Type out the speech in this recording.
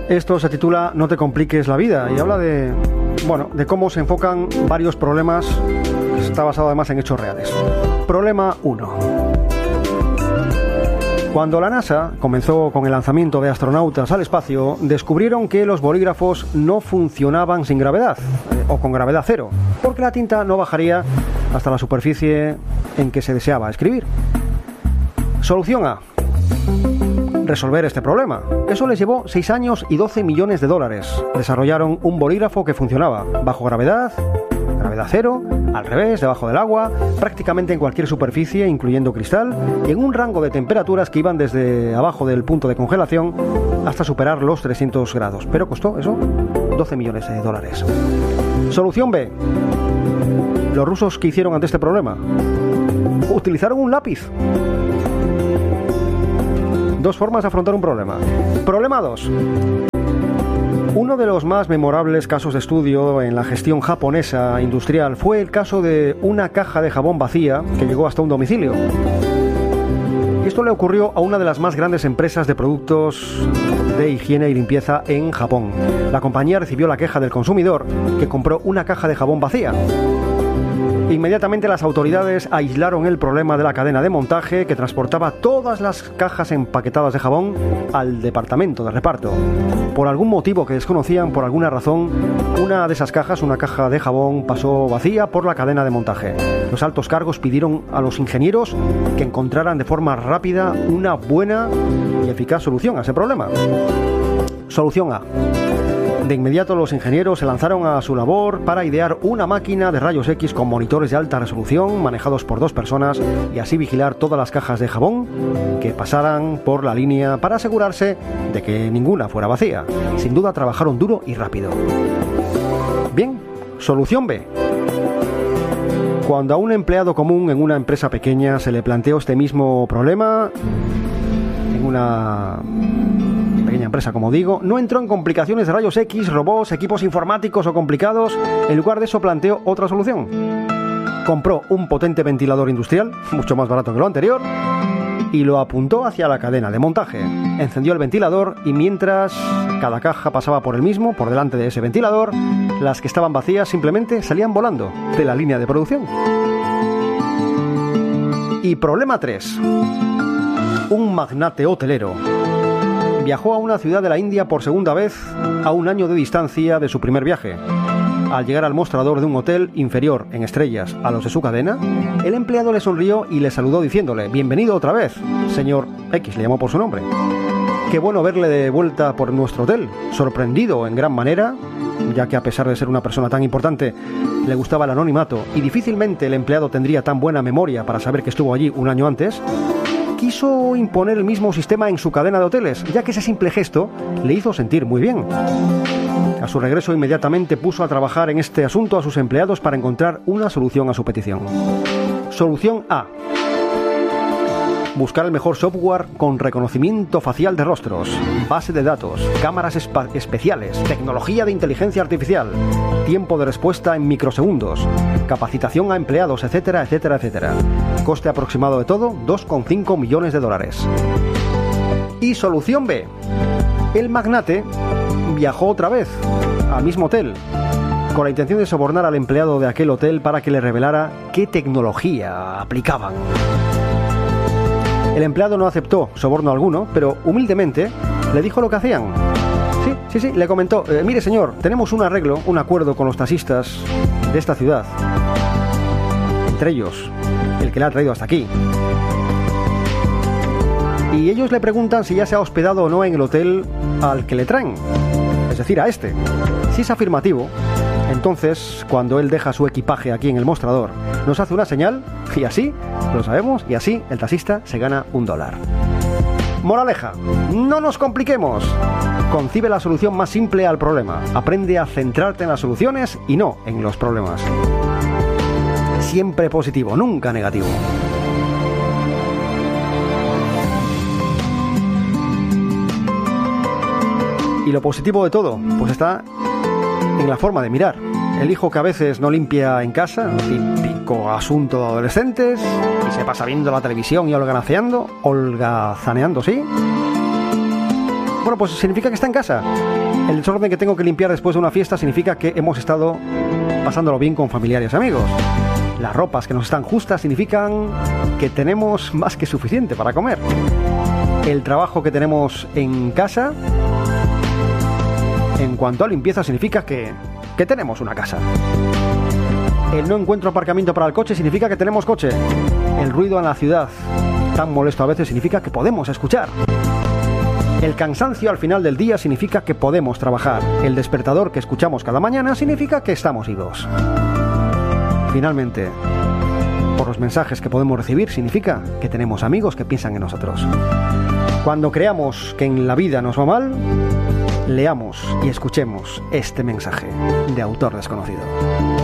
Esto se titula No te compliques la vida y habla de cómo se enfocan varios problemas. Está basado además en hechos reales. Problema 1. Cuando la NASA comenzó con el lanzamiento de astronautas al espacio, descubrieron que los bolígrafos no funcionaban sin gravedad, o con gravedad cero, porque la tinta no bajaría hasta la superficie en que se deseaba escribir. Solución A. Resolver este problema. Eso les llevó 6 años y $12 millones. Desarrollaron un bolígrafo que funcionaba bajo gravedad cero, al revés, debajo del agua, prácticamente en cualquier superficie, incluyendo cristal, y en un rango de temperaturas que iban desde abajo del punto de congelación hasta superar los 300 grados. Pero costó eso, $12 millones. Solución B. Los rusos, ¿qué hicieron ante este problema? Utilizaron un lápiz. 2 formas de afrontar un problema. Problema 2. Uno de los más memorables casos de estudio en la gestión japonesa industrial fue el caso de una caja de jabón vacía que llegó hasta un domicilio. Y esto le ocurrió a una de las más grandes empresas de productos de higiene y limpieza en Japón. La compañía recibió la queja del consumidor que compró una caja de jabón vacía. Inmediatamente las autoridades aislaron el problema de la cadena de montaje que transportaba todas las cajas empaquetadas de jabón al departamento de reparto. Por algún motivo que desconocían, por alguna razón, una de esas cajas, una caja de jabón, pasó vacía por la cadena de montaje. Los altos cargos pidieron a los ingenieros que encontraran de forma rápida una buena y eficaz solución a ese problema. Solución A. De inmediato los ingenieros se lanzaron a su labor para idear una máquina de rayos X con monitores de alta resolución manejados por 2 personas y así vigilar todas las cajas de jabón que pasaran por la línea para asegurarse de que ninguna fuera vacía. Sin duda trabajaron duro y rápido. Bien, solución B. Cuando a un empleado común en una empresa pequeña se le planteó este mismo problema, en una pequeña empresa, como digo, no entró en complicaciones de rayos X, robots, equipos informáticos o complicados. En lugar de eso planteó otra solución. Compró un potente ventilador industrial, mucho más barato que lo anterior, y lo apuntó hacia la cadena de montaje. Encendió el ventilador y mientras cada caja pasaba por el mismo, por delante de ese ventilador, las que estaban vacías simplemente salían volando de la línea de producción. Y problema 3. Un magnate hotelero viajó a una ciudad de la India por segunda vez a 1 año de distancia de su primer viaje. Al llegar al mostrador de un hotel inferior en estrellas a los de su cadena, el empleado le sonrió y le saludó diciéndole: «Bienvenido otra vez, señor X», le llamó por su nombre. «Qué bueno verle de vuelta por nuestro hotel». Sorprendido en gran manera, ya que a pesar de ser una persona tan importante, le gustaba el anonimato y difícilmente el empleado tendría tan buena memoria para saber que estuvo allí 1 año antes, quiso imponer el mismo sistema en su cadena de hoteles, ya que ese simple gesto le hizo sentir muy bien. A su regreso inmediatamente puso a trabajar en este asunto a sus empleados para encontrar una solución a su petición. Solución A. Buscar el mejor software con reconocimiento facial de rostros, base de datos, cámaras especiales, tecnología de inteligencia artificial, tiempo de respuesta en microsegundos, capacitación a empleados, etcétera, etcétera, etcétera. Coste aproximado de todo, $2,5 millones. Y solución B. El magnate viajó otra vez al mismo hotel, con la intención de sobornar al empleado de aquel hotel para que le revelara qué tecnología aplicaban. El empleado no aceptó soborno alguno, pero humildemente le dijo lo que hacían. Sí, le comentó: «Mire, señor, tenemos un acuerdo con los taxistas de esta ciudad. Entre ellos, el que le ha traído hasta aquí. Y ellos le preguntan si ya se ha hospedado o no en el hotel al que le traen. Es decir, a este. Si es afirmativo, entonces, cuando él deja su equipaje aquí en el mostrador, nos hace una señal y así lo sabemos y así el taxista se gana $1. Moraleja: no nos compliquemos. Concibe la solución más simple al problema. Aprende a centrarte en las soluciones y no en los problemas. Siempre positivo, nunca negativo. Y lo positivo de todo, pues está en la forma de mirar. El hijo que a veces no limpia en casa, típico asunto de adolescentes, y se pasa viendo la televisión y holgazaneando, sí. Bueno, pues significa que está en casa El desorden que tengo que limpiar después de una fiesta significa que hemos estado pasándolo bien con familiares y amigos. Las ropas que nos están justas significan que tenemos más que suficiente para comer. El trabajo que tenemos en casa, en cuanto a limpieza, significa que tenemos una casa. El no encuentro aparcamiento para el coche significa que tenemos coche. El ruido en la ciudad, tan molesto a veces, significa que podemos escuchar. El cansancio al final del día significa que podemos trabajar. El despertador que escuchamos cada mañana significa que estamos vivos. Finalmente, por los mensajes que podemos recibir, significa que tenemos amigos que piensan en nosotros. Cuando creamos que en la vida nos va mal, leamos y escuchemos este mensaje de autor desconocido.